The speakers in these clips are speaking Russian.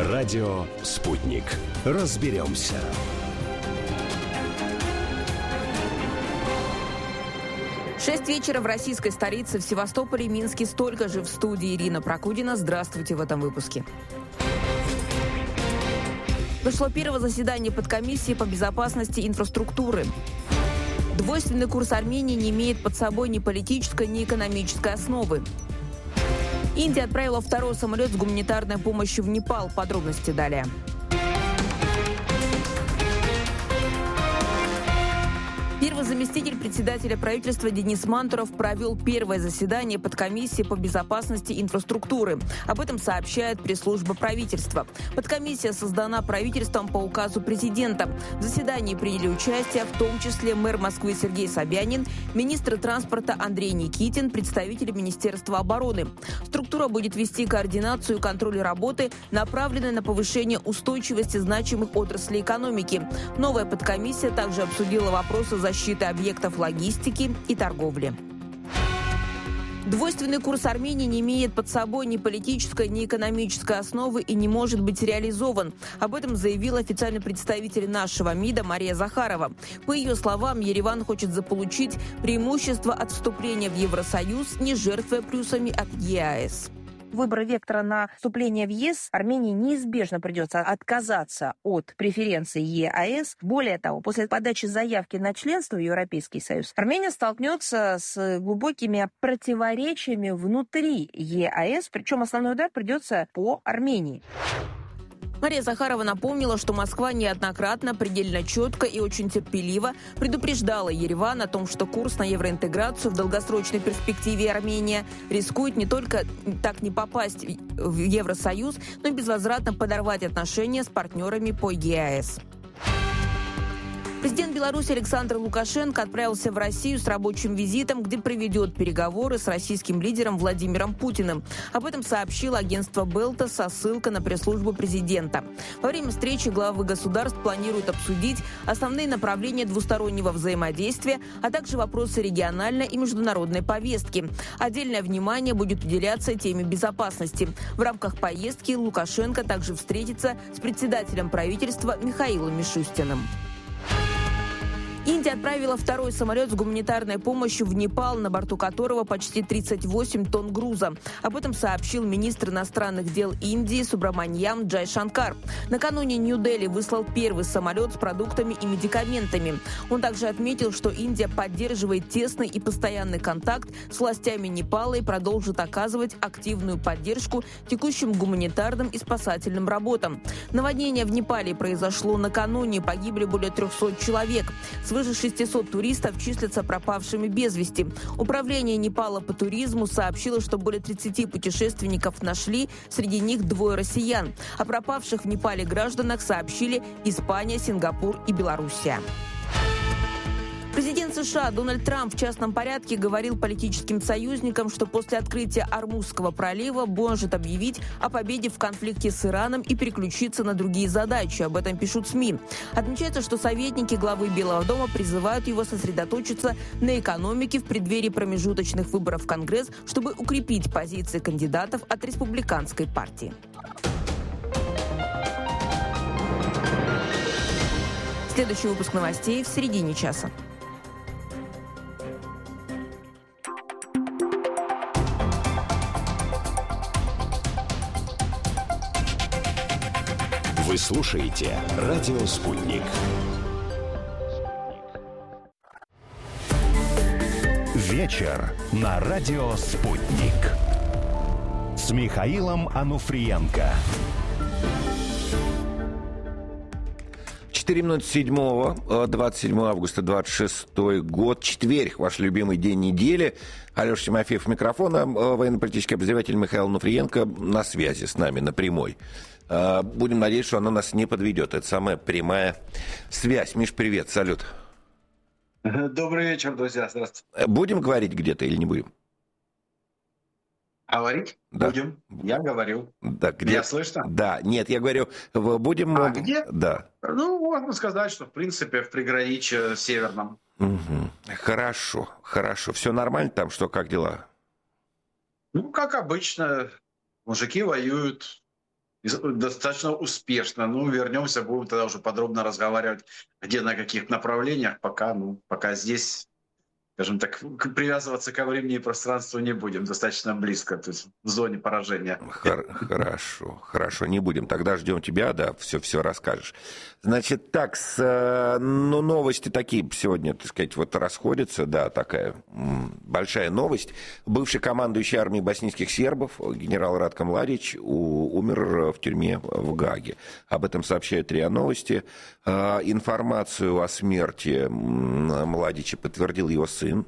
Радио «Спутник». Разберемся. Шесть вечера в российской столице, в Севастополе, Минске. Столько же в студии Ирина Прокудина. Здравствуйте в этом выпуске. Прошло первое заседание подкомиссии по безопасности инфраструктуры. Двойственный курс Армении не имеет под собой ни политической, ни экономической основы. Индия отправила второй самолет с гуманитарной помощью в Непал. Подробности далее. Первый заместитель председателя правительства Денис Мантуров провел первое заседание подкомиссии по безопасности инфраструктуры. Об этом сообщает пресс-служба правительства. Подкомиссия создана правительством по указу президента. В заседании приняли участие в том числе мэр Москвы Сергей Собянин, министр транспорта Андрей Никитин, представители Министерства обороны. Структура будет вести координацию и контроль работы, направленной на повышение устойчивости значимых отраслей экономики. Новая подкомиссия также обсудила вопросы защиты объектов логистики и торговли. Двойственный курс Армении не имеет под собой ни политической, ни экономической основы и не может быть реализован. Об этом заявил официальный представитель нашего МИДа Мария Захарова. По ее словам, Ереван хочет заполучить преимущество от вступления в Евросоюз, не жертвуя плюсами от ЕАЭС. Выбора вектора на вступление в ЕС Армении неизбежно придется отказаться от преференций ЕАЭС. Более того, после подачи заявки на членство в Европейский Союз Армения столкнется с глубокими противоречиями внутри ЕАЭС, причем основной удар придется по Армении. Мария Захарова напомнила, что Москва неоднократно, предельно четко и очень терпеливо предупреждала Ереван о том, что курс на евроинтеграцию в долгосрочной перспективе Армения рискует не только так не попасть в Евросоюз, но и безвозвратно подорвать отношения с партнерами по ЕАЭС. Президент Беларуси Александр Лукашенко отправился в Россию с рабочим визитом, где проведет переговоры с российским лидером Владимиром Путиным. Об этом сообщило агентство Белта со ссылкой на пресс-службу президента. Во время встречи главы государств планируют обсудить основные направления двустороннего взаимодействия, а также вопросы региональной и международной повестки. Отдельное внимание будет уделяться теме безопасности. В рамках поездки Лукашенко также встретится с председателем правительства Михаилом Мишустиным. Индия отправила второй самолет с гуманитарной помощью в Непал, на борту которого почти 38 тонн груза. Об этом сообщил министр иностранных дел Индии Субраманьям Джайшанкар. Накануне Нью-Дели выслал первый самолет с продуктами и медикаментами. Он также отметил, что Индия поддерживает тесный и постоянный контакт с властями Непала и продолжит оказывать активную поддержку текущим гуманитарным и спасательным работам. Наводнение в Непале произошло накануне, погибли более 300 человек. Свыше 600 туристов числятся пропавшими без вести. Управление Непала по туризму сообщило, что более 30 путешественников нашли, среди них 2 россиян. О пропавших в Непале гражданах сообщили Испания, Сингапур и Белоруссия. Президент США Дональд Трамп в частном порядке говорил политическим союзникам, что после открытия Ормузского пролива может объявить о победе в конфликте с Ираном и переключиться на другие задачи. Об этом пишут СМИ. Отмечается, что советники главы Белого дома призывают его сосредоточиться на экономике в преддверии промежуточных выборов в Конгресс, чтобы укрепить позиции кандидатов от республиканской партии. Следующий выпуск новостей в середине часа. Вы слушаете «Радио Спутник». Вечер на «Радио Спутник» с Михаилом Ануфриенко. 4 минуты 7-го, 27 августа, 26 год, четверг, ваш любимый день недели. Алеша Тимофеев, микрофона, военно-политический обозреватель Михаил Ануфриенко на связи с нами, на прямой. Будем надеяться, что она нас не подведет. Это самая прямая связь. Миш, привет, салют. Добрый вечер, друзья, здравствуйте. Будем говорить где-то или не будем? Говорить? Да. Будем. Я говорю. Да, где? Меня слышно? Да, нет, я говорю, будем... А где? Да. Ну, можно сказать, что, в принципе, в приграничье северном. Угу. Хорошо, хорошо. Все нормально там? Что, как дела? Ну, как обычно. Мужики воюют. достаточно успешно. Ну, вернемся, будем тогда уже подробно разговаривать, где, на каких направлениях. Пока здесь, скажем так, привязываться ко времени и пространству не будем, достаточно близко, то есть в зоне поражения. Хорошо, не будем. Тогда ждем тебя, да, все расскажешь. Значит, так, новости такие сегодня, так сказать, вот расходятся, да, такая большая новость. Бывший командующий армией боснийских сербов, генерал Ратко Младич, умер в тюрьме в Гааге. Об этом сообщают РИА Новости. Информацию о смерти Младича подтвердил его сын.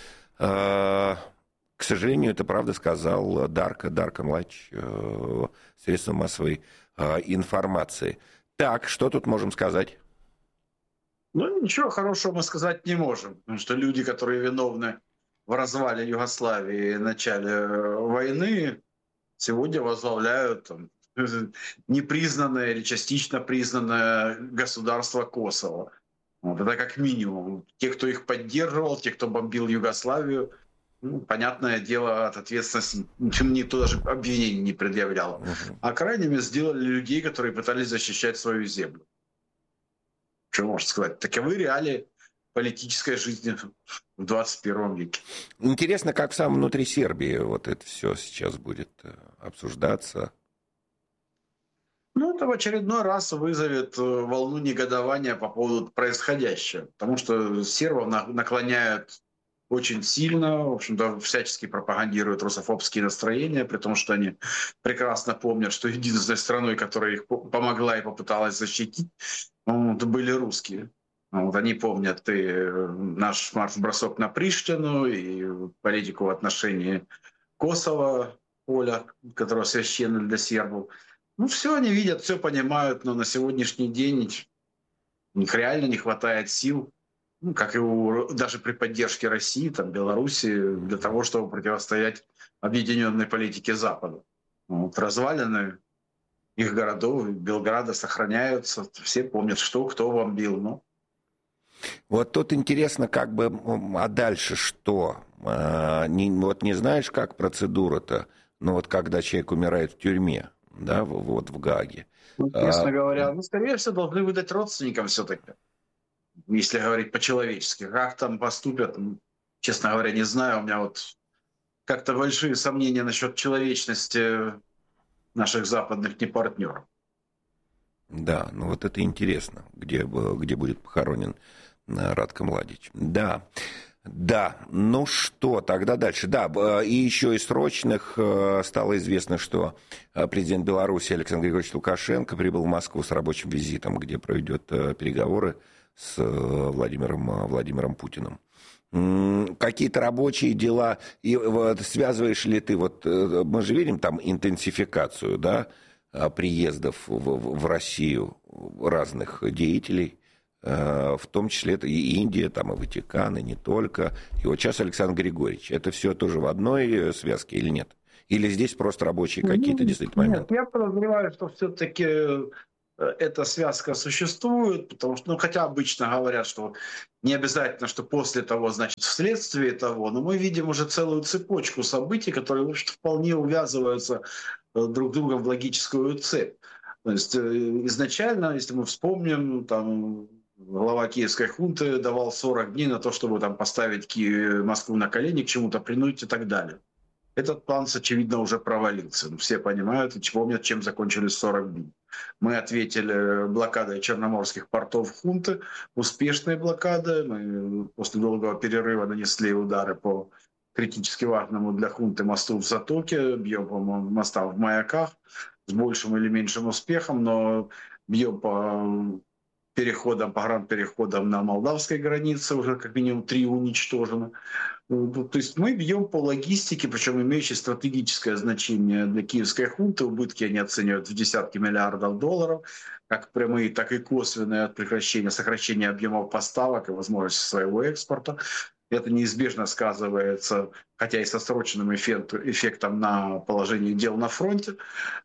К сожалению, это правда сказал Дарко Младич, средства массовой информации. Так, что тут можем сказать? Ну, ничего хорошего мы сказать не можем, потому что люди, которые виновны в развале Югославии в начале войны, сегодня возглавляют непризнанное или частично признанное государство Косово. Вот это как минимум. Те, кто их поддерживал, те, кто бомбил Югославию, понятное дело, от ответственности никто даже обвинений не предъявлял. А крайними сделали людей, которые пытались защищать свою землю. Что можно сказать? Таковы реалии политической жизни в 21 веке. Интересно, как сам внутри Сербии вот это все сейчас будет обсуждаться. Ну, это в очередной раз вызовет волну негодования по поводу происходящего. Потому что сербов наклоняют очень сильно, в общем-то, всячески пропагандируют русофобские настроения, при том, что они прекрасно помнят, что единственной страной, которая их помогла и попыталась защитить, были русские. Вот они помнят и наш марш-бросок на Приштину, и политику в отношении Косово, поля, которое священно для сербов. Ну, все они видят, все понимают, но на сегодняшний день у них реально не хватает сил, как и даже при поддержке России, Беларуси, для того, чтобы противостоять объединенной политике Запада. Вот, развалины их городов, Белграда сохраняются, все помнят, что, кто бомбил. Вот тут интересно, а дальше что? Не знаешь, как процедура-то, когда человек умирает в тюрьме, да, вот в Гааге. Честно говоря, скорее всего, должны выдать родственникам все-таки, если говорить по-человечески. Как там поступят, честно говоря, не знаю. У меня как-то большие сомнения насчет человечности наших западных непартнеров. Да, это интересно, где будет похоронен Ратко Младич. Да, ну что, тогда дальше. Да, и еще из срочных стало известно, что президент Беларуси Александр Григорьевич Лукашенко прибыл в Москву с рабочим визитом, где проведет переговоры с Владимиром Путиным. Какие-то рабочие дела, и связываешь ли ты, мы же видим там интенсификацию, да, приездов в Россию разных деятелей, в том числе это и Индия, там и Ватикан, и не только. И вот сейчас Александр Григорьевич. Это все тоже в одной связке или нет? Или здесь просто рабочие какие-то действительно моменты? Нет, я подозреваю, что все-таки эта связка существует, потому что, хотя обычно говорят, что не обязательно, что после того, значит, вследствие того, но мы видим уже целую цепочку событий, которые вполне увязываются друг другом в логическую цепь. То есть изначально, если мы вспомним, глава киевской хунты давал 40 дней на то, чтобы поставить Москву на колени, к чему-то принудить и так далее. Этот план, очевидно, уже провалился. Все понимают и помнят, чем закончились 40 дней. Мы ответили блокадой черноморских портов хунты, успешной блокадой. Мы после долгого перерыва нанесли удары по критически важному для хунты мосту в Затоке, бьем по мостам в Маяках с большим или меньшим успехом, но бьем по погранпереходам на молдавской границе, уже как минимум 3 уничтожено. То есть мы бьем по логистике, причем имеющей стратегическое значение для киевской хунты. Убытки они оценивают в десятки миллиардов долларов, как прямые, так и косвенные от сокращения объемов поставок и возможности своего экспорта. Это неизбежно сказывается, хотя и со срочным эффектом на положении дел на фронте.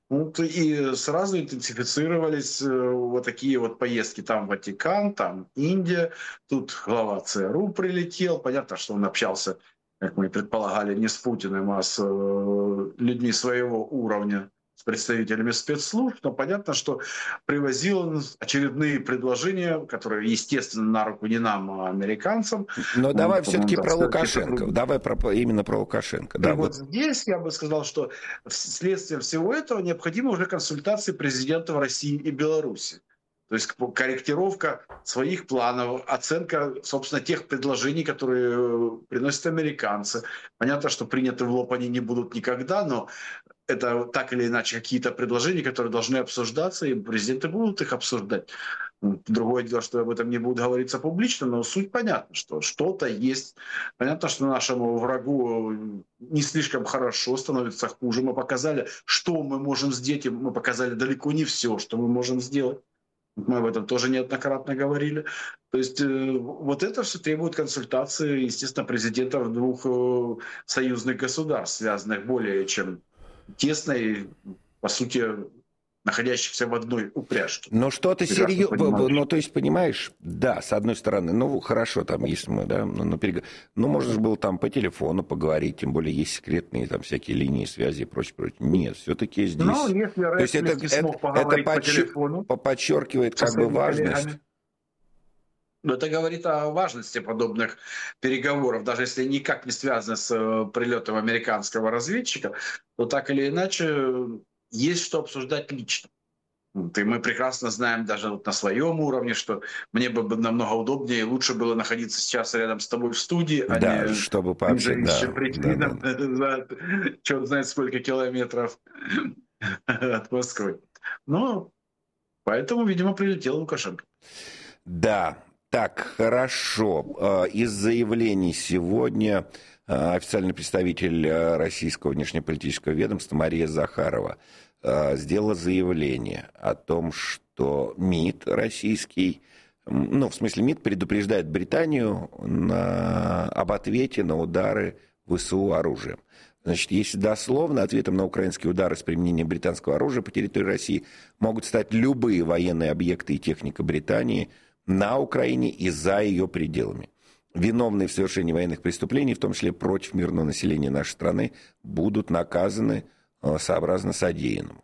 И сразу интенсифицировались такие поездки. Там Ватикан, там Индия, тут глава ЦРУ прилетел. Понятно, что он общался, как мы предполагали, не с Путиным, а с людьми своего уровня, с представителями спецслужб, но понятно, что привозил он очередные предложения, которые, естественно, на руку не нам, а американцам. Но давай все-таки про Лукашенко. Давай именно про Лукашенко. Да, вот здесь я бы сказал, что вследствие всего этого необходимы уже консультации президентов России и Беларуси. То есть корректировка своих планов, оценка, собственно, тех предложений, которые приносят американцы. Понятно, что приняты в лоб они не будут никогда, но это так или иначе какие-то предложения, которые должны обсуждаться, и президенты будут их обсуждать. Другое дело, что об этом не будет говориться публично, но суть понятна, что что-то есть. Понятно, что нашему врагу не слишком хорошо, становится хуже. Мы показали, что мы можем сделать, и мы показали далеко не все, что мы можем сделать. Мы об этом тоже неоднократно говорили. То есть вот это все требует консультации, естественно, президентов двух союзных государств, связанных более чем тесно и, по сути, находящихся в одной упряжке. Но что-то серьезное, ну, то есть, понимаешь, да, с одной стороны, ну, хорошо, там, если мы, да, ну, можно же было там по телефону поговорить, тем более есть секретные там всякие линии связи и прочее. Нет, все-таки здесь... Ну, если то есть это по телефону, подчеркивает как бы важность. Но это говорит о важности подобных переговоров. Даже если никак не связано с прилетом американского разведчика, то так или иначе есть что обсуждать лично. И мы прекрасно знаем даже вот на своем уровне, что мне бы намного удобнее и лучше было находиться сейчас рядом с тобой в студии, а не чтобы пообщаться, за черт знает сколько километров от Москвы. Но поэтому, видимо, прилетел Лукашенко. Да. Так, хорошо. Из заявлений сегодня официальный представитель российского внешнеполитического ведомства Мария Захарова сделала заявление о том, что МИД российский, ну, в смысле МИД предупреждает Британию об ответе на удары ВСУ оружием. Значит, если дословно, ответом на украинские удары с применением британского оружия по территории России могут стать любые военные объекты и техника Британии на Украине и за ее пределами. Виновные в совершении военных преступлений, в том числе против мирного населения нашей страны, будут наказаны сообразно содеянному.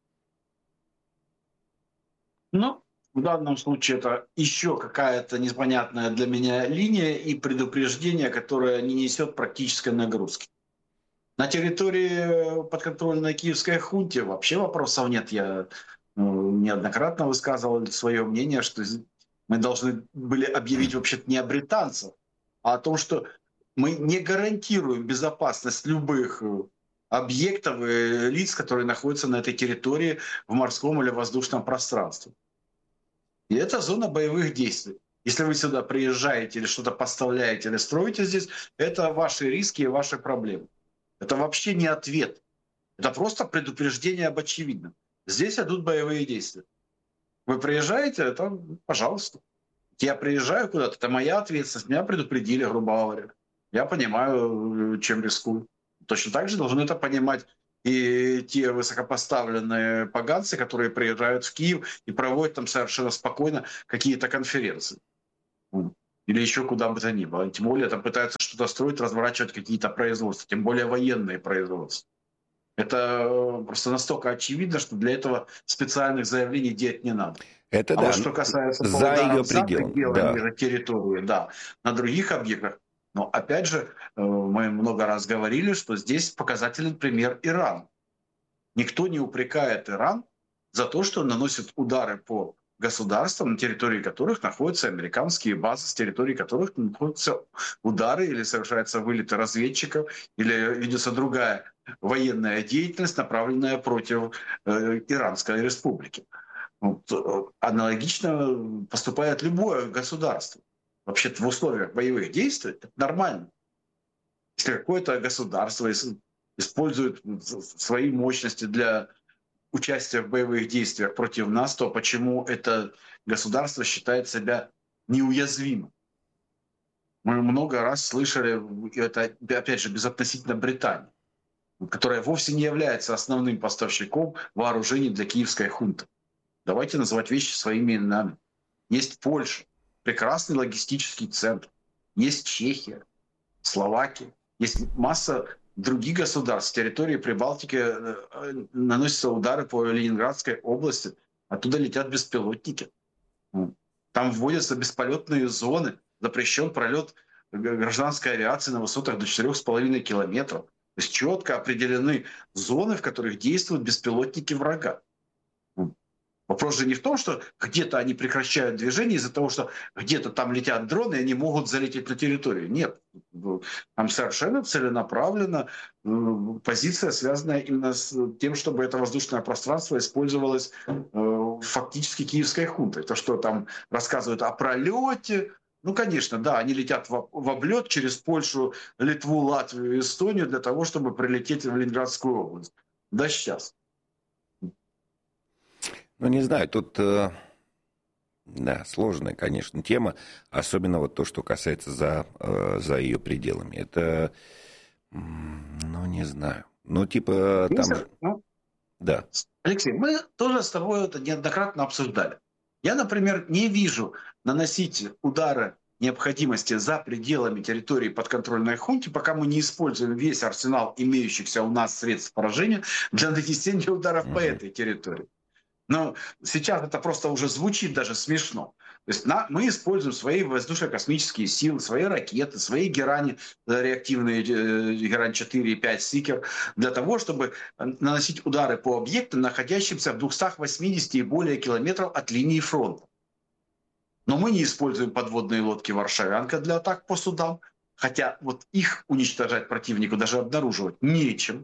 Ну, в данном случае это еще какая-то непонятная для меня линия и предупреждение, которое не несет практической нагрузки. На территории подконтрольной киевской хунте вообще вопросов нет. Я неоднократно высказывал свое мнение, что мы должны были объявить вообще-то не о британцах, а о том, что мы не гарантируем безопасность любых объектов и лиц, которые находятся на этой территории в морском или воздушном пространстве. И это зона боевых действий. Если вы сюда приезжаете или что-то поставляете или строите здесь, это ваши риски и ваши проблемы. Это вообще не ответ. Это просто предупреждение об очевидном. Здесь идут боевые действия. Вы приезжаете, это пожалуйста. Я приезжаю куда-то, это моя ответственность. Меня предупредили, грубо говоря. Я понимаю, чем рискую. Точно так же должны это понимать и те высокопоставленные поганцы, которые приезжают в Киев и проводят там совершенно спокойно какие-то конференции. Или еще куда бы то ни было. Тем более там пытаются что-то строить, разворачивать какие-то производства, тем более военные производства. Это просто настолько очевидно, что для этого специальных заявлений делать не надо. Это а да. вот что касается за ее пределами территории, да, на других объектах. Но опять же, мы много раз говорили, что здесь показательный пример Иран. Никто не упрекает Иран за то, что он наносит удары по государствам, на территории которых находятся американские базы, с территории которых находятся удары или совершаются вылеты разведчиков, или ведется другая военная деятельность, направленная против Иранской республики. Вот, аналогично поступает любое государство. Вообще-то в условиях боевых действий это нормально. Если какое-то государство использует свои мощности для участия в боевых действиях против нас, то почему это государство считает себя неуязвимым? Мы много раз слышали, и это, опять же, безотносительно Британии, которая вовсе не является основным поставщиком вооружений для киевской хунты. Давайте называть вещи своими именами. Есть Польша, прекрасный логистический центр. Есть Чехия, Словакия. Есть масса других государств, с территории Прибалтики наносятся удары по Ленинградской области, оттуда летят беспилотники. Там вводятся бесполетные зоны, запрещен пролет гражданской авиации на высотах до 4,5 километров. То есть четко определены зоны, в которых действуют беспилотники врага. Вопрос же не в том, что где-то они прекращают движение из-за того, что где-то там летят дроны, и они могут залететь на территорию. Нет. Там совершенно целенаправленно позиция, связанная именно с тем, чтобы это воздушное пространство использовалось фактически киевской хунтой. То, что там рассказывают о пролете, ну, конечно, да, они летят в облет через Польшу, Литву, Латвию, Эстонию для того, чтобы прилететь в Ленинградскую область. Да, сейчас. Ну, не знаю, тут, да, сложная, конечно, тема, особенно вот то, что касается за ее пределами. Это, ну, не знаю, ну, типа, там... Да. Алексей, мы тоже с тобой это неоднократно обсуждали. Я, например, не вижу наносить удары необходимости за пределами территории подконтрольной хунте, пока мы не используем весь арсенал имеющихся у нас средств поражения для нанесения ударов по этой территории. Но сейчас это просто уже звучит даже смешно. То есть мы используем свои воздушно-космические силы, свои ракеты, свои Герани, реактивные Герань-4 и 5 Сикер, для того, чтобы наносить удары по объектам, находящимся в 280 и более километров от линии фронта. Но мы не используем подводные лодки «Варшавянка» для атак по судам, хотя вот их уничтожать противнику даже обнаруживать нечем.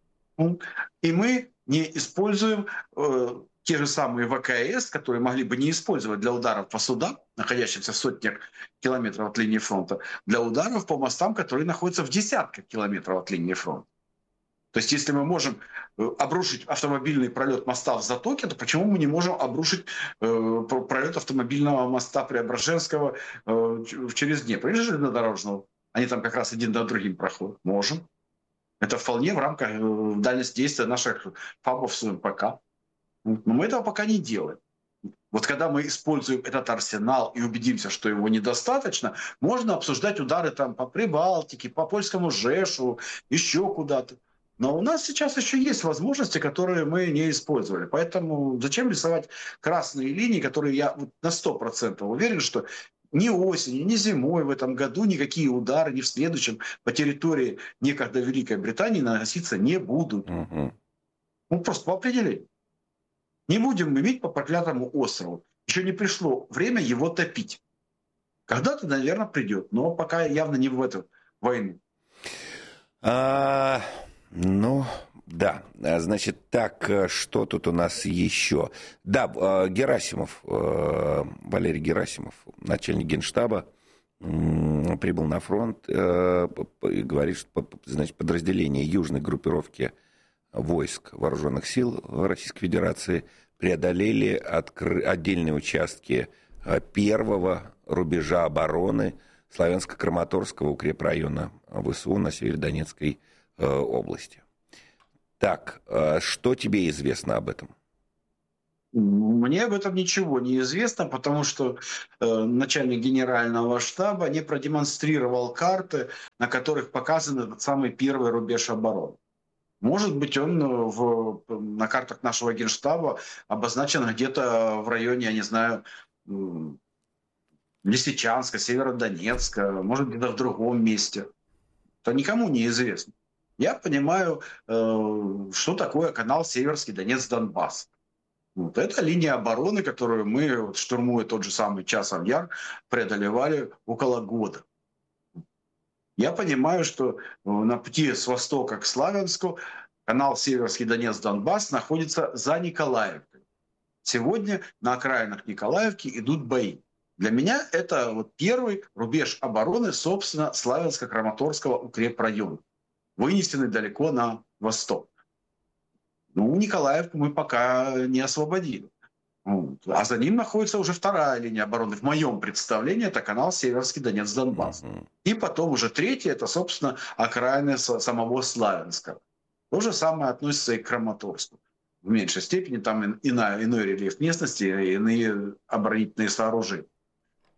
И мы не используем те же самые ВКС, которые могли бы не использовать для ударов по судам, находящимся в сотнях километров от линии фронта, для ударов по мостам, которые находятся в десятках километров от линии фронта. То есть если мы можем обрушить автомобильный пролет моста в Затоке, то почему мы не можем обрушить пролет автомобильного моста Преображенского через Днепр или железнодорожного? Они там как раз один над другим проходят. Можем. Это вполне в рамках дальности действия наших ФАБов с МПК. Но мы этого пока не делаем. Вот когда мы используем этот арсенал и убедимся, что его недостаточно, можно обсуждать удары там по Прибалтике, по польскому Жешу, еще куда-то. Но у нас сейчас еще есть возможности, которые мы не использовали. Поэтому зачем рисовать красные линии, которые я на 100% уверен, что ни осенью, ни зимой в этом году никакие удары, ни в следующем по территории некогда Великой Британии наноситься не будут. Ну, просто по определению. Не будем иметь по проклятому острову. Еще не пришло время его топить. Когда-то, наверное, придет, но пока явно не в эту войну. Ну, да. Значит, так, что тут у нас еще? Да, Герасимов, Валерий Герасимов, начальник Генштаба, прибыл на фронт и говорит, что, значит, подразделения южной группировки войск вооруженных сил Российской Федерации преодолели отдельные участки первого рубежа обороны Славянско-Краматорского укрепрайона ВСУ на Северодонецкой области. Так, что тебе известно об этом? Мне об этом ничего не известно, потому что начальник генерального штаба не продемонстрировал карты, на которых показан этот самый первый рубеж обороны. Может быть, он на картах нашего генштаба обозначен где-то в районе, я не знаю, Лисичанска, Северодонецка, может, где-то в другом месте. Это никому не известно. Я понимаю, что такое канал Северский Донец-Донбасс. Вот это линия обороны, которую мы, штурмуя тот же самый Часов Яр, преодолевали около года. Я понимаю, что на пути с востока к Славянску канал Северский Донец-Донбасс находится за Николаевкой. Сегодня на окраинах Николаевки идут бои. Для меня это вот первый рубеж обороны, собственно, Славянско-Краматорского укрепрайона, вынесенный далеко на восток. Ну, Николаевку мы пока не освободили. А за ним находится уже вторая линия обороны. В моем представлении это канал Северский Донец-Донбасс. И потом уже третья, это, собственно, окраины самого Славянска. То же самое относится и к Краматорску. В меньшей степени там иной рельеф местности, иные оборонительные сооружения.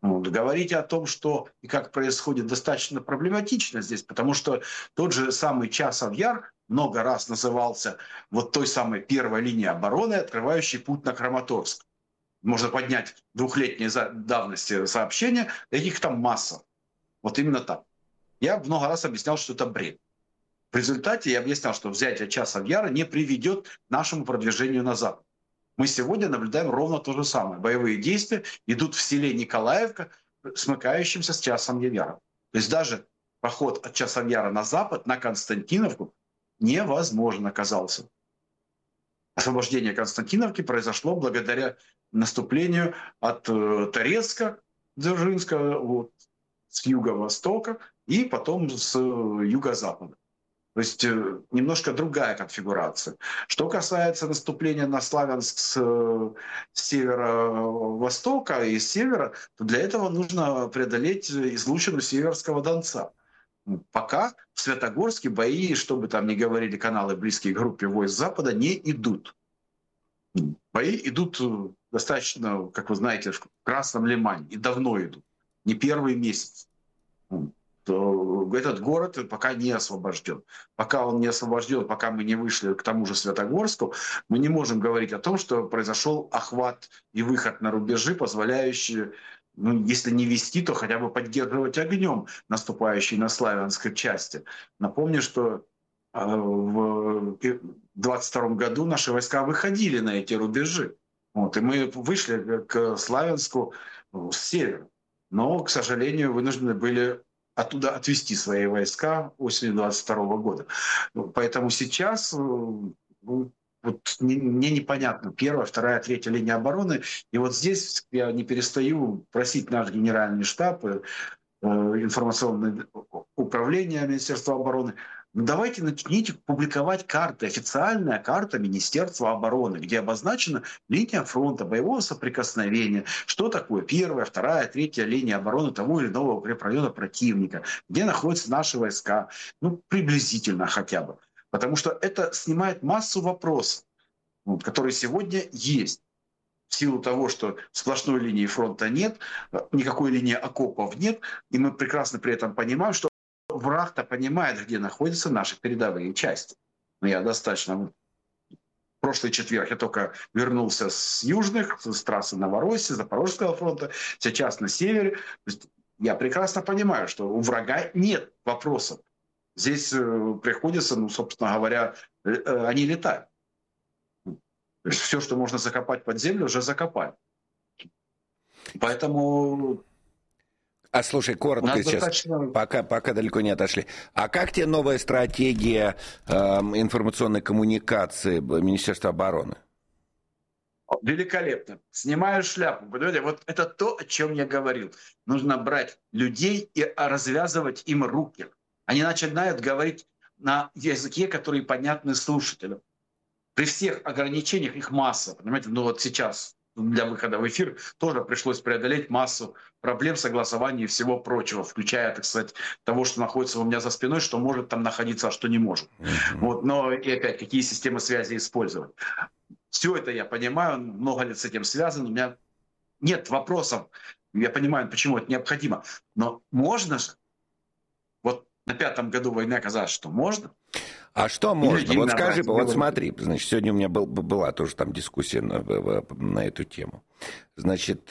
Вот. Говорить о том, что и как происходит, достаточно проблематично здесь, потому что тот же самый Часов Яр много раз назывался вот той самой первой линией обороны, открывающей путь на Краматорск. Можно поднять 2-летней давности сообщения, их там масса. Вот именно так. Я много раз объяснял, что это бред. В результате я объяснял, что взятие Часов Яра не приведет к нашему продвижению на запад. Мы сегодня наблюдаем ровно то же самое. Боевые действия идут в селе Николаевка, смыкающимся с Часом Яром. То есть даже поход от Часов Яра на запад, на Константиновку, невозможно оказался. Освобождение Константиновки произошло благодаря наступлению от Торецка, Дзержинского, вот, с юго-востока и потом с юго-запада. То есть немножко другая конфигурация. Что касается наступления на Славянск с северо-востока и с севера, то для этого нужно преодолеть излучину Северского Донца. Пока в Святогорске бои, что бы там ни говорили каналы, близкие к группе войск Запада, не идут. Бои идут достаточно, как вы знаете, в Красном Лимане. И давно идут. Не первый месяц. То этот город пока не освобожден. Пока он не освобожден, пока мы не вышли к тому же Святогорску, мы не можем говорить о том, что произошел охват и выход на рубежи, позволяющие, если не вести, то хотя бы поддерживать огнем наступающие на Славянской части. Напомню, что в 22 году наши войска выходили на эти рубежи. Вот, и мы вышли к Славянску с севера. Но, к сожалению, вынуждены были оттуда отвести свои войска осенью 22 года. Поэтому сейчас вот мне непонятно, первая, вторая, третья линия обороны. И вот здесь я не перестаю просить наш генеральный штаб, информационное управление Министерства обороны, давайте начните публиковать карты, официальная карта Министерства обороны, где обозначена линия фронта, боевого соприкосновения, что такое первая, вторая, третья линия обороны того или иного укрепрайона противника, где находятся наши войска, приблизительно хотя бы. Потому что это снимает массу вопросов, которые сегодня есть. В силу того, что сплошной линии фронта нет, никакой линии окопов нет, и мы прекрасно при этом понимаем, что враг-то понимает, где находятся наши передовые части. Я достаточно... В прошлый четверг я только вернулся с южных, с трассы Новороссии, Запорожского фронта, сейчас на севере. Я прекрасно понимаю, что у врага нет вопросов. Здесь приходится, собственно говоря, они летают. Все, что можно закопать под землю, уже закопали. Поэтому... слушай, коротко сейчас, достаточно... пока далеко не отошли. А как тебе новая стратегия информационной коммуникации Министерства обороны? Великолепно. Снимаю шляпу. Понимаете, вот это то, о чем я говорил. Нужно брать людей и развязывать им руки. Они начинают говорить на языке, который понятный слушателям. При всех ограничениях их масса. Понимаете, вот сейчас для выхода в эфир тоже пришлось преодолеть массу проблем согласования и всего прочего, включая, так сказать, того, что находится у меня за спиной, что может там находиться, а что не может. Вот, но и опять, какие системы связи использовать. Все это я понимаю, много лет с этим связано, у меня нет вопросов, я понимаю, почему это необходимо. Но можно же? Вот на 5-м году войны оказалось, что можно. А что можно? Вот скажи, вот смотри, значит, сегодня у меня была тоже там дискуссия на эту тему. Значит,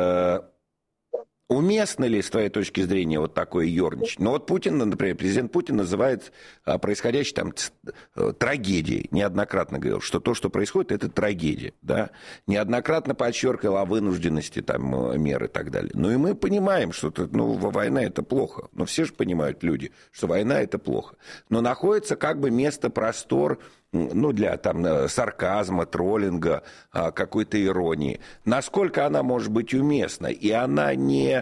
уместно ли, с твоей точки зрения, вот такое ерничание? Ну вот Путин, например, президент Путин называет происходящее там трагедией. Неоднократно говорил, что то, что происходит, это трагедия. Да? Неоднократно подчеркивал о вынужденности там, мер и так далее. Ну и мы понимаем, что война это плохо. Но все же понимают люди, что война это плохо. Но находится как бы место, простор для там, сарказма, троллинга, какой-то иронии. Насколько она может быть уместна? И она не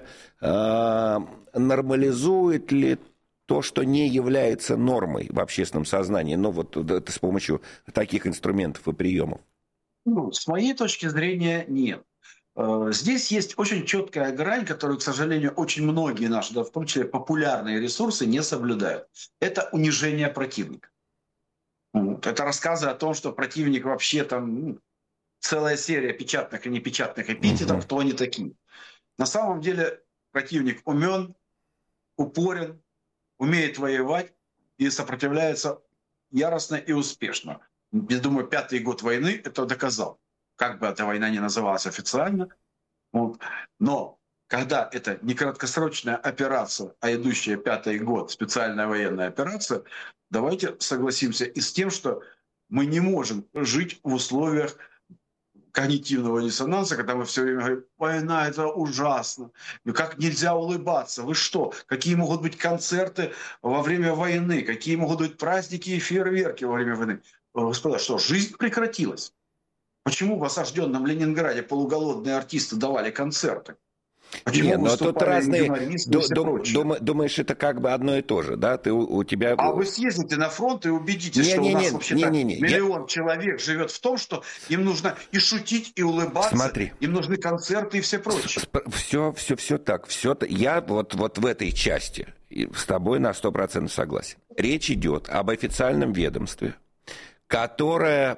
нормализует ли то, что не является нормой в общественном сознании, вот это с помощью таких инструментов и приемов? С моей точки зрения, нет. Здесь есть очень четкая грань, которую, к сожалению, очень многие наши, в том числе популярные ресурсы, не соблюдают. Это унижение противника. Это рассказы о том, что противник вообще там целая серия печатных и непечатных эпитетов, кто они такие. На самом деле противник умен, упорен, умеет воевать и сопротивляется яростно и успешно. Я думаю, 5-й год войны это доказал. Как бы эта война ни называлась официально. Вот. Но когда это не краткосрочная операция, а идущая 5-й год, специальная военная операция, давайте согласимся и с тем, что мы не можем жить в условиях когнитивного диссонанса, когда мы все время говорим, война — это ужасно, как нельзя улыбаться, вы что, какие могут быть концерты во время войны, какие могут быть праздники и фейерверки во время войны. Господа, что, жизнь прекратилась? Почему в осажденном Ленинграде полуголодные артисты давали концерты? Нет, но тут разные... Думаешь, это как бы одно и то же, да? У тебя... А вы съездите на фронт и убедитесь, что у нас вообще-то миллион человек живет в том, что им нужно и шутить, и улыбаться, Смотри. Им нужны концерты и все прочее. Все так. Я вот в этой части с тобой на 100% согласен. Речь идет об официальном ведомстве, которое...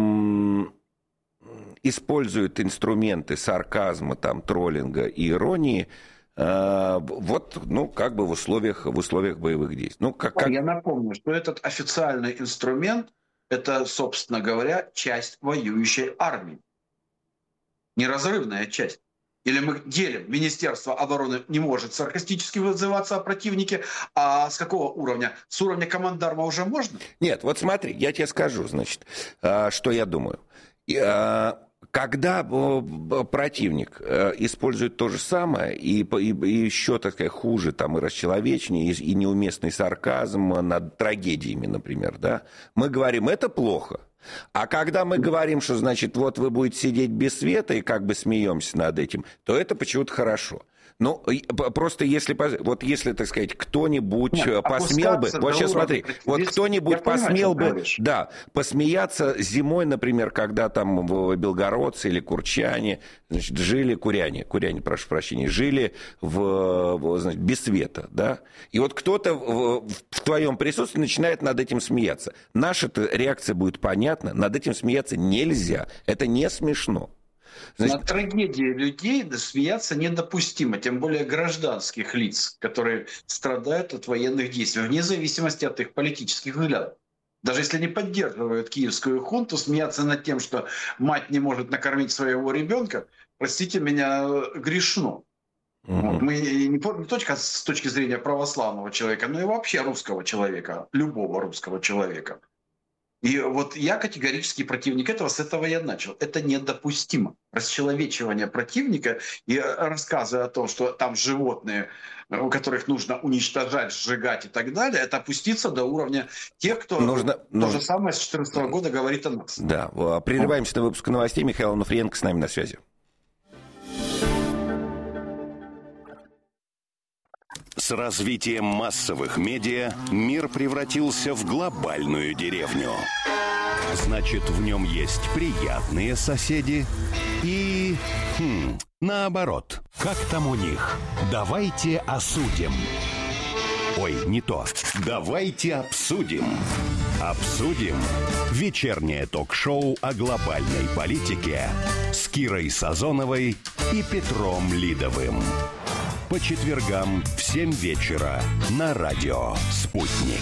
используют инструменты сарказма, там, троллинга и иронии как бы в условиях боевых действий. Я напомню, что этот официальный инструмент – это, собственно говоря, часть воюющей армии. Неразрывная часть. Или мы делим, Министерство обороны не может саркастически вызываться о противнике, а с какого уровня? С уровня командарма уже можно? Нет, вот смотри, я тебе скажу, значит, что я думаю. Когда противник использует то же самое, и еще, так сказать, хуже, там, и расчеловечнее, и неуместный сарказм над трагедиями, например, да, мы говорим, это плохо. А когда мы говорим, что, значит, вот вы будете сидеть без света и как бы смеемся над этим, то это почему-то хорошо. Ну, просто если, так сказать, кто-нибудь посмел бы... Вот сейчас смотри, вот кто-нибудь посмел бы, посмеяться зимой, например, когда там белгородцы или курчане, значит, жили, куряне, прошу прощения, жили без света, да? И вот кто-то в твоем присутствии начинает над этим смеяться. Наша-то реакция будет понятна, над этим смеяться нельзя, это не смешно. Над трагедией людей смеяться недопустимо, тем более гражданских лиц, которые страдают от военных действий, вне зависимости от их политических взглядов. Даже если не поддерживают киевскую хунту, смеяться над тем, что мать не может накормить своего ребенка, простите меня, грешно. Вот. Мы не только с точки зрения православного человека, но и вообще русского человека, любого русского человека. И вот я категорически противник этого, с этого я начал. Это недопустимо. Расчеловечивание противника и рассказы о том, что там животные, у которых нужно уничтожать, сжигать и так далее, это опуститься до уровня тех, кто то же самое с 2014 года говорит о нас. Да, прерываемся на выпуск новостей. Михаил Онуфриенко с нами на связи. С развитием массовых медиа мир превратился в глобальную деревню. Значит, в нем есть приятные соседи и... наоборот. Как там у них? Давайте осудим. Ой, не то. Давайте обсудим. Обсудим. Вечернее ток-шоу о глобальной политике с Кирой Сазоновой и Петром Лидовым. По четвергам в 7 вечера на радио «Спутник».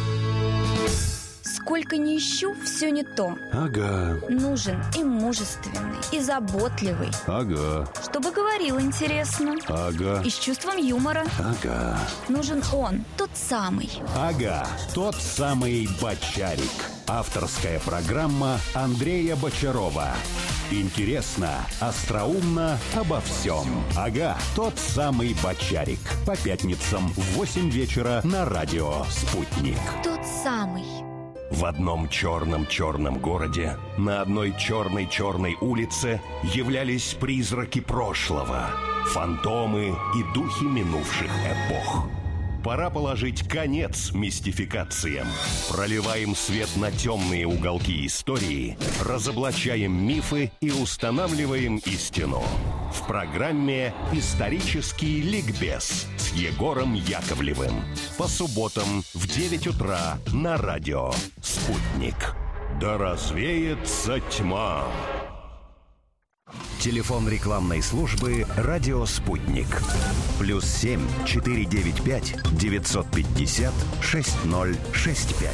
Сколько ни ищу, все не то. Ага. Нужен и мужественный, и заботливый. Ага. Чтобы говорил интересно. Ага. И с чувством юмора. Ага. Нужен он, тот самый. Ага, тот самый Бочарик. Авторская программа Андрея Бочарова. Интересно, остроумно, обо всем. Ага, тот самый Бочарик. По пятницам в 8 вечера на радио «Спутник». Тот самый. В одном черном городе, на одной черной улице являлись призраки прошлого, фантомы и духи минувших эпох. Пора положить конец мистификациям. Проливаем свет на темные уголки истории, разоблачаем мифы и устанавливаем истину. В программе «Исторический ликбез» с Егором Яковлевым. По субботам в 9 утра на радио «Спутник». Да развеется тьма. Телефон рекламной службы «Радио Спутник». +7 495 950 6065.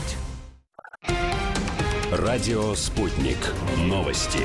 «Радио Спутник». Новости.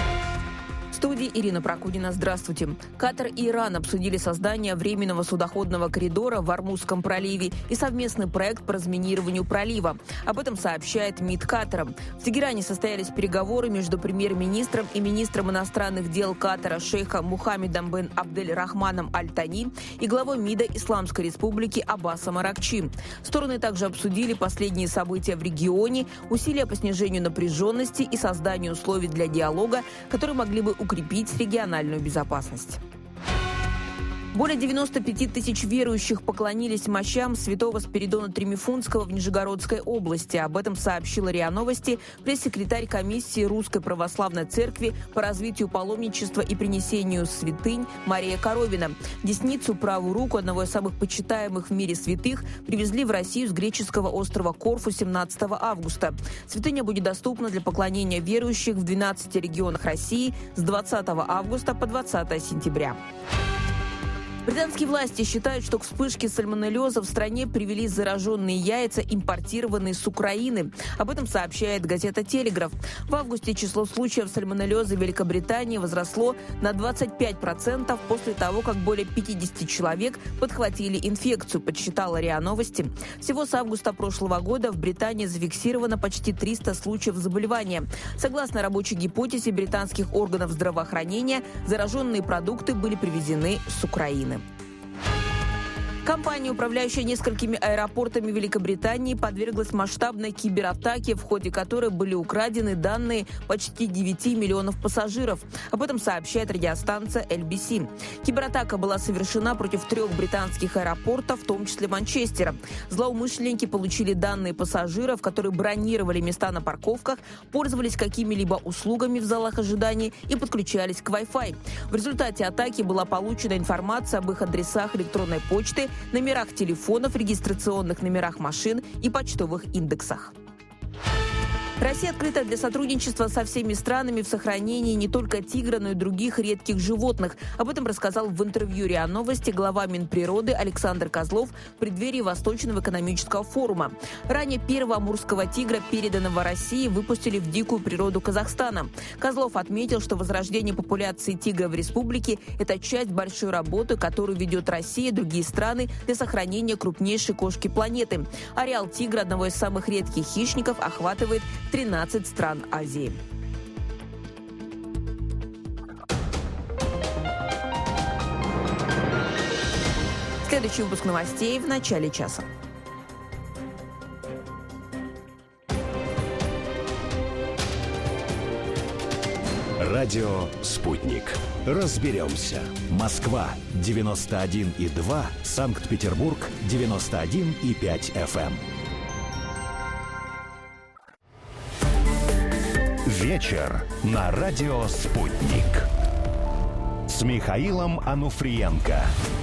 В студии Ирина Прокудина. Здравствуйте. Катар и Иран обсудили создание временного судоходного коридора в Ормузском проливе и совместный проект по разминированию пролива. Об этом сообщает МИД Катара. В Тегеране состоялись переговоры между премьер-министром и министром иностранных дел Катара шейхом Мухаммедом бен Абдель-Рахманом Аль-Тани и главой МИДа Исламской Республики Аббасом Аракчи. Стороны также обсудили последние события в регионе, усилия по снижению напряженности и созданию условий для диалога, которые могли бы укрепить региональную безопасность. Более 95 тысяч верующих поклонились мощам святого Спиридона Тремифунтского в Нижегородской области. Об этом сообщила РИА Новости пресс-секретарь комиссии Русской Православной Церкви по развитию паломничества и принесению святынь Мария Коровина. Десницу, правую руку одного из самых почитаемых в мире святых, привезли в Россию с греческого острова Корфу 17 августа. Святыня будет доступна для поклонения верующих в 12 регионах России с 20 августа по 20 сентября. Британские власти считают, что к вспышке сальмонеллеза в стране привели зараженные яйца, импортированные с Украины. Об этом сообщает газета «Телеграф». В августе число случаев сальмонеллеза в Великобритании возросло на 25% после того, как более 50 человек подхватили инфекцию, подсчитала РИА Новости. Всего с августа прошлого года в Британии зафиксировано почти 300 случаев заболевания. Согласно рабочей гипотезе британских органов здравоохранения, зараженные продукты были привезены с Украины. Компания, управляющая несколькими аэропортами Великобритании, подверглась масштабной кибератаке, в ходе которой были украдены данные почти 9 миллионов пассажиров. Об этом сообщает радиостанция LBC. Кибератака была совершена против 3 британских аэропортов, в том числе Манчестера. Злоумышленники получили данные пассажиров, которые бронировали места на парковках, пользовались какими-либо услугами в залах ожидания и подключались к Wi-Fi. В результате атаки была получена информация об их адресах электронной почты, номерах телефонов, регистрационных номерах машин и почтовых индексах. Россия открыта для сотрудничества со всеми странами в сохранении не только тигра, но и других редких животных. Об этом рассказал в интервью РИА Новости глава Минприроды Александр Козлов в преддверии Восточного экономического форума. Ранее первого амурского тигра, переданного России, выпустили в дикую природу Казахстана. Козлов отметил, что возрождение популяции тигра в республике – это часть большой работы, которую ведет Россия и другие страны для сохранения крупнейшей кошки планеты. Ареал тигра, одного из самых редких хищников, охватывает 13 стран Азии. Следующий выпуск новостей в начале часа. Радио «Спутник». Разберемся. Москва 91,2, Санкт-Петербург 91,5 FM. Вечер на радио «Спутник» с Михаилом Ануфриенко.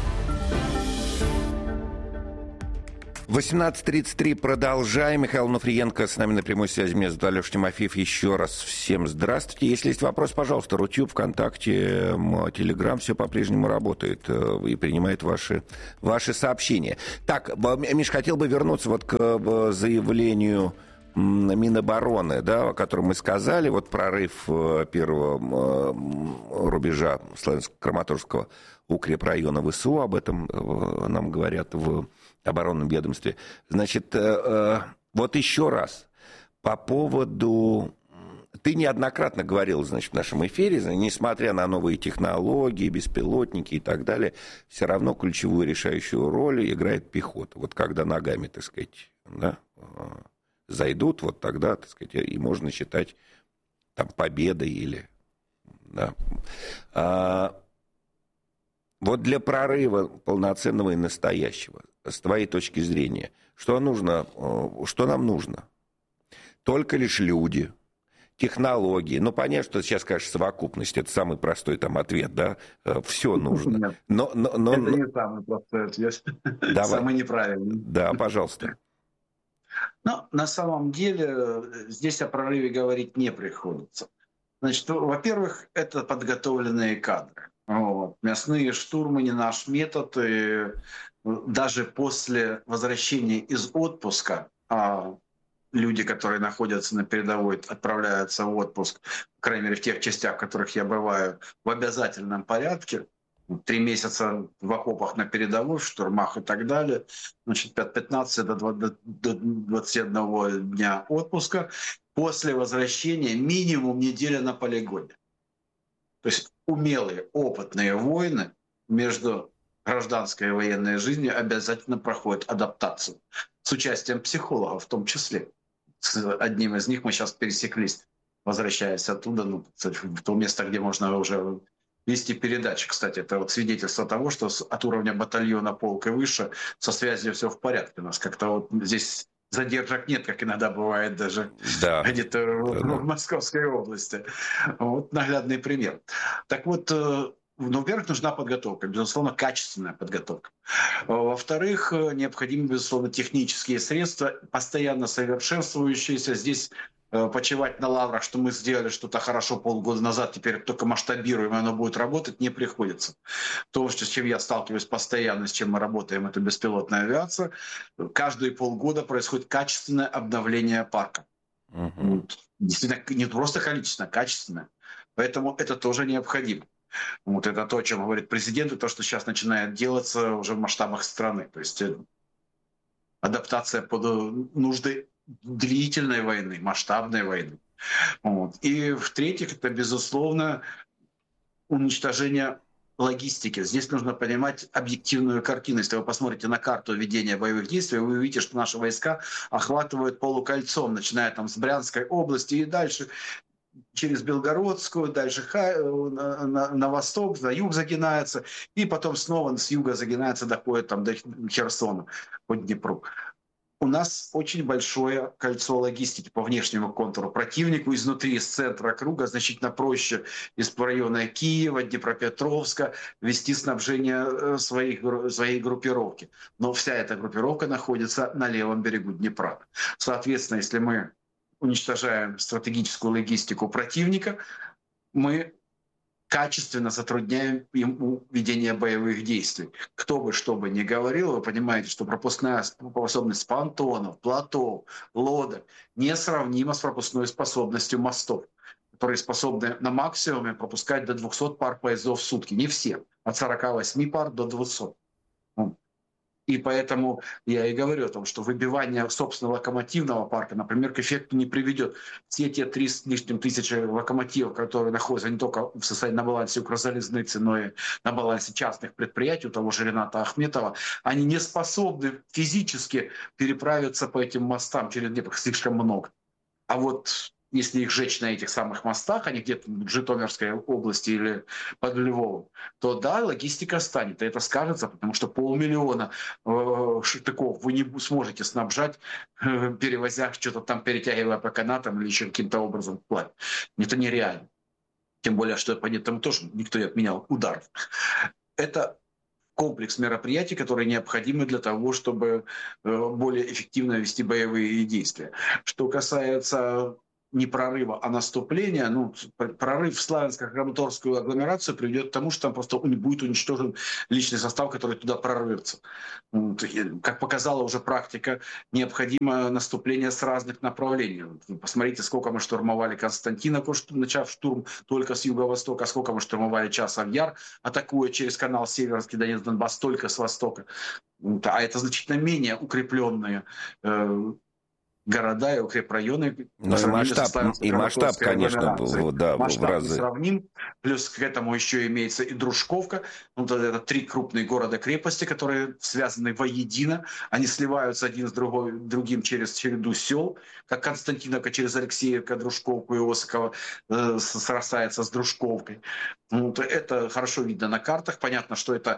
18:33 продолжаем. Михаил Ануфриенко с нами на прямой связи. Меня зовут Алеша Тимофеев. Еще раз всем здравствуйте. Если есть вопрос, пожалуйста, Рутюб, ВКонтакте, Телеграм, все по-прежнему работает и принимает ваши сообщения. Так, Миш, хотел бы вернуться вот к заявлению Минобороны, да, о котором мы сказали, вот прорыв первого рубежа Славянско-Краматорского укрепрайона ВСУ, об этом нам говорят в оборонном ведомстве. Значит, вот еще раз, по поводу... Ты неоднократно говорил, значит, в нашем эфире, несмотря на новые технологии, беспилотники и так далее, все равно ключевую решающую роль играет пехота. Вот когда ногами, так сказать, да, зайдут, вот тогда, так сказать, и можно считать там победой или... Да. Вот для прорыва полноценного и настоящего, с твоей точки зрения, что нам нужно? Только лишь люди, технологии. Ну, понятно, что сейчас, конечно, совокупность, это самый простой там ответ, да, все нужно. Но это не самый простой ответ, самый неправильный. Да, пожалуйста. Но на самом деле здесь о прорыве говорить не приходится. Значит, во-первых, это подготовленные кадры. Вот. Мясные штурмы не наш метод. И даже после возвращения из отпуска, люди, которые находятся на передовой, отправляются в отпуск, по крайней мере, в тех частях, в которых я бываю, в обязательном порядке. 3 месяца в окопах на передовой, в штурмах и так далее. Значит, от 15 до 21 дня отпуска. После возвращения минимум неделя на полигоне. То есть умелые, опытные воины между гражданской и военной жизнью обязательно проходят адаптацию. С участием психологов в том числе. С одним из них мы сейчас пересеклись, возвращаясь оттуда, в то место, где можно уже вести передачи. Кстати, это вот свидетельство того, что от уровня батальона, полк и выше со связью все в порядке. У нас как-то вот здесь задержек нет, как иногда бывает даже где-то в Московской области. Вот наглядный пример. Так вот, во-первых, нужна подготовка, безусловно, качественная подготовка. Во-вторых, необходимы, безусловно, технические средства, постоянно совершенствующиеся. Здесь почивать на лаврах, что мы сделали что-то хорошо полгода назад, теперь только масштабируем, и оно будет работать, не приходится. То, с чем я сталкиваюсь постоянно, с чем мы работаем, это беспилотная авиация. Каждые полгода происходит качественное обновление парка. Действительно, не просто количественное, а качественное. Поэтому это тоже необходимо. Вот это то, о чем говорит президент, и то, что сейчас начинает делаться уже в масштабах страны. То есть адаптация под нужды длительной войны, масштабной войны. Вот. И в-третьих, это, безусловно, уничтожение логистики. Здесь нужно понимать объективную картину. Если вы посмотрите на карту ведения боевых действий, вы увидите, что наши войска охватывают полукольцом, начиная там с Брянской области и дальше через Белгородскую, дальше на восток, на юг загинается, и потом снова с юга загинается, доходит там до Херсона, по Днепру. У нас очень большое кольцо логистики по внешнему контуру. Противнику изнутри, из центра круга, значительно проще из района Киева, Днепропетровска вести снабжение своей группировки. Но вся эта группировка находится на левом берегу Днепра. Соответственно, если мы уничтожаем стратегическую логистику противника, мы качественно затрудняем им ведение боевых действий. Кто бы что бы ни говорил, вы понимаете, что пропускная способность понтонов, плотов, лодок несравнима с пропускной способностью мостов, которые способны на максимуме пропускать до 200 пар поездов в сутки. Не все. От 48 пар до 200. И поэтому я и говорю о том, что выбивание собственного локомотивного парка, например, к эффекту не приведет. Все те 3 с лишним тысячи локомотивов, которые находятся не только в состоянии на балансе Укрзалезницы, но и на балансе частных предприятий, у того же Рената Ахметова, они не способны физически переправиться по этим мостам через Днепр, слишком много. А вот если их сжечь на этих самых мостах, а не где-то в Житомирской области или под Львовом, то да, логистика станет. И это скажется, потому что 500 000 штыков вы не сможете снабжать, перевозя что-то там, перетягивая по канатам или еще каким-то образом вплавь. Это нереально. Тем более, что по этому тоже никто не отменял ударов. Это комплекс мероприятий, которые необходимы для того, чтобы более эффективно вести боевые действия. Что касается не прорыва, а наступления, прорыв в Славянско-Краматорскую агломерацию приведет к тому, что там просто будет уничтожен личный состав, который туда прорвется. Как показала уже практика, необходимо наступление с разных направлений. Посмотрите, сколько мы штурмовали Константиновку, начав штурм только с юго-востока, сколько мы штурмовали Часов Яр, атакуя через канал Северский Донец-Донбасс только с востока. А это значительно менее укрепленные города и укрепрайоны. Но и масштаб, конечно, в разы. Сравним. Плюс к этому еще имеется и Дружковка. Это 3 крупные города-крепости, которые связаны воедино. Они сливаются один с другим через череду сел, как Константиновка через Алексеевка, Дружковку и Осаково срастается с Дружковкой. Это хорошо видно на картах. Понятно, что это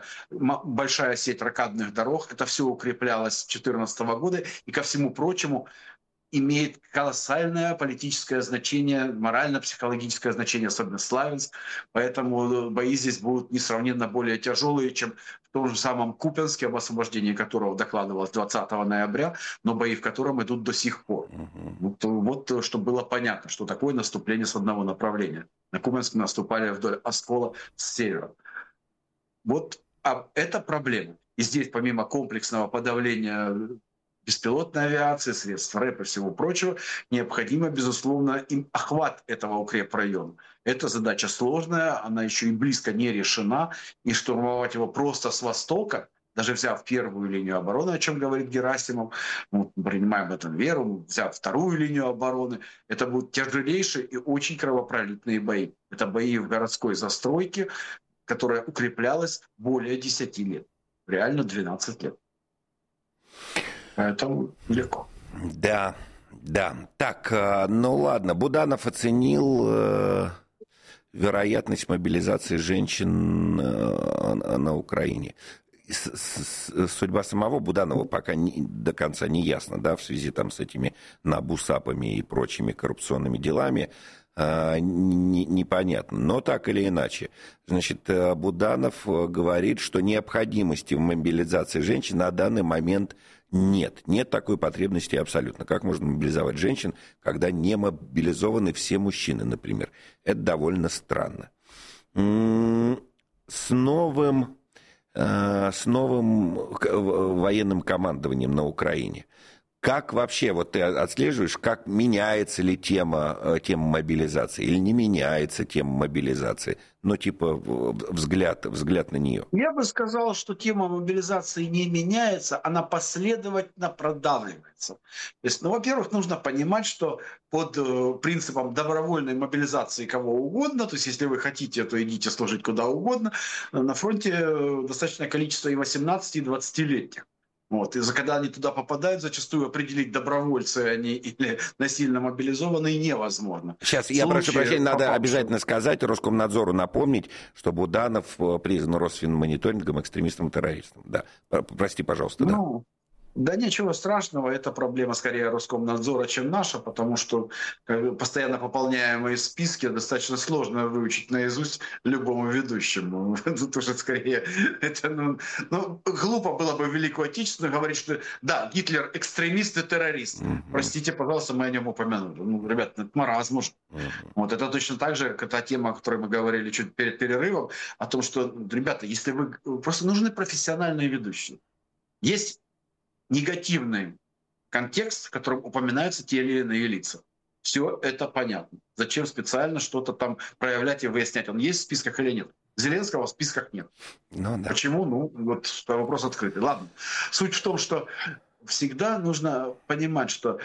большая сеть рокадных дорог. Это все укреплялось с 2014 года. И ко всему прочему, имеет колоссальное политическое значение, морально-психологическое значение, особенно Славянск. Поэтому бои здесь будут несравненно более тяжелые, чем в том же самом Купянске, об освобождении которого докладывалось 20 ноября, но бои в котором идут до сих пор. Вот чтобы было понятно, что такое наступление с одного направления. На Купянск наступали вдоль Оскола с севера. Вот это проблема. И здесь, помимо комплексного подавления беспилотной авиации, средств РЭП и всего прочего, необходимо, безусловно, им охват этого укрепрайона. Это задача сложная, она еще и близко не решена, и штурмовать его просто с востока, даже взяв первую линию обороны, о чем говорит Герасимов, мы принимаем в этом веру, взяв вторую линию обороны, это будут тяжелейшие и очень кровопролитные бои. Это бои в городской застройке, которая укреплялась более 10 лет. Реально 12 лет. Поэтому легко. Да. Так, ну ладно. Буданов оценил вероятность мобилизации женщин на Украине. Судьба самого Буданова пока до конца не ясна, да, в связи там с этими набусапами и прочими коррупционными делами. Непонятно. Но так или иначе. Значит, Буданов говорит, что необходимости в мобилизации женщин на данный момент нет. Нет такой потребности абсолютно. Как можно мобилизовать женщин, когда не мобилизованы все мужчины, например? Это довольно странно. С новым военным командованием на Украине. Как вообще, вот ты отслеживаешь, как меняется ли тема мобилизации или не меняется тема мобилизации? Ну, типа, взгляд на нее. Я бы сказал, что тема мобилизации не меняется, она последовательно продавливается. То есть, во-первых, нужно понимать, что под принципом добровольной мобилизации кого угодно, то есть если вы хотите, то идите служить куда угодно, на фронте достаточное количество и 18, и 20-летних. Вот. И когда они туда попадают, зачастую определить, добровольцы они или насильно мобилизованные, невозможно. Сейчас, я прошу прощения, надо обязательно сказать, Роскомнадзору напомнить, что Буданов признан Росфинмониторингом экстремистом-террористом. Да. Прости, пожалуйста. Да. Да ничего страшного, это проблема скорее Роскомнадзора, чем наша, потому что постоянно пополняемые списки достаточно сложно выучить наизусть любому ведущему. Тут уже скорее это, глупо было бы Великую Отечественную говорить, что да, Гитлер экстремист и террорист. Простите, пожалуйста, мы о нем упомянули. Ребята, это маразм уже. Вот это точно так же, как та тема, о которой мы говорили чуть перед перерывом, о том, что, ребята, если вы просто нужны профессиональные ведущие. Есть негативный контекст, в котором упоминаются те или иные лица. Все это понятно. Зачем специально что-то там проявлять и выяснять, он есть в списках или нет. Зеленского в списках нет. Да. Почему? Вот вопрос открытый. Ладно. Суть в том, что всегда нужно понимать, что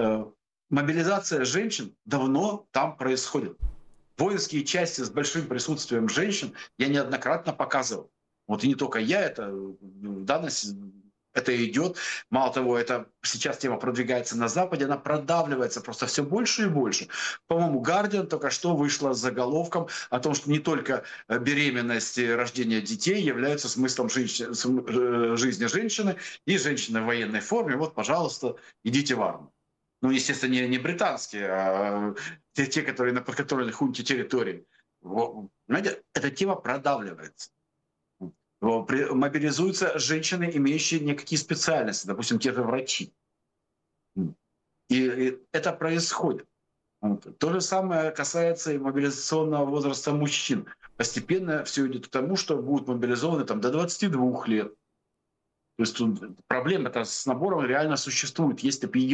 мобилизация женщин давно там происходит. Воинские части с большим присутствием женщин я неоднократно показывал. Вот и не только я, это в данности... Это идет. Мало того, это сейчас тема продвигается на Западе, она продавливается просто все больше и больше. По-моему, Guardian только что вышла с заголовком о том, что не только беременность и рождение детей являются смыслом жизни женщины, и женщины в военной форме. Вот, пожалуйста, идите в армию. Ну, естественно, не британские, а те, которые на подконтрольной хунте территории. Понимаете, эта тема продавливается. Мобилизуются женщины, имеющие некие специальности, допустим, те же врачи. И это происходит. То же самое касается и мобилизационного возраста мужчин. Постепенно все идет к тому, что будут мобилизованы там, до 22 лет. То есть тут проблема с набором реально существует. Есть